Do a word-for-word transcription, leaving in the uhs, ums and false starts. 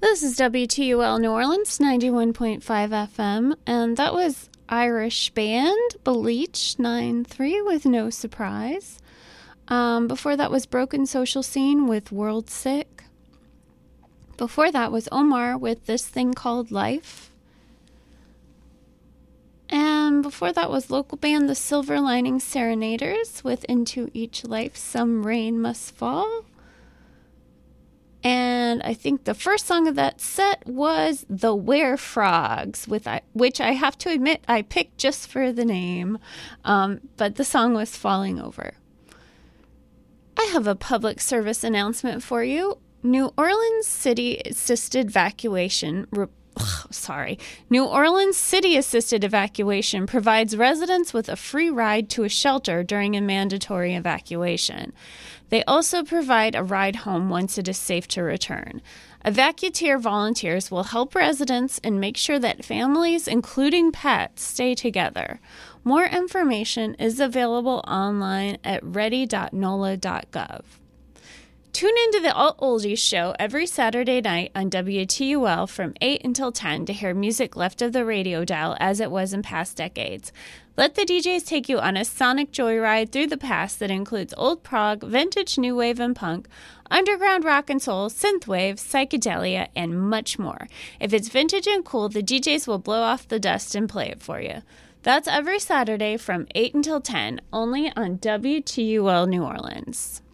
This is W T U L New Orleans, ninety-one point five F M, and that was Irish band Bleach nine three with No Surprise. Um, before that was Broken Social Scene with World Sick. Before that was Omar with This Thing Called Life. And before that was local band The Silver Lining Serenaders with Into Each Life Some Rain Must Fall. And I think the first song of that set was The Were Frogs, with I, which I have to admit I picked just for the name, um, but the song was Falling Over. I have a public service announcement for you. New Orleans City Assisted Evacuation re- Sorry. New Orleans City Assisted Evacuation provides residents with a free ride to a shelter during a mandatory evacuation. They also provide a ride home once it is safe to return. Evacuteer volunteers will help residents and make sure that families, including pets, stay together. More information is available online at ready dot N O L A dot gov. Tune into the Alt Oldies show every Saturday night on W T U L from eight until ten to hear music left of the radio dial as it was in past decades. Let the D Js take you on a sonic joyride through the past that includes old prog, vintage new wave and punk, underground rock and soul, synthwave, psychedelia, and much more. If it's vintage and cool, the D Js will blow off the dust and play it for you. That's every Saturday from eight until ten, only on W T U L New Orleans.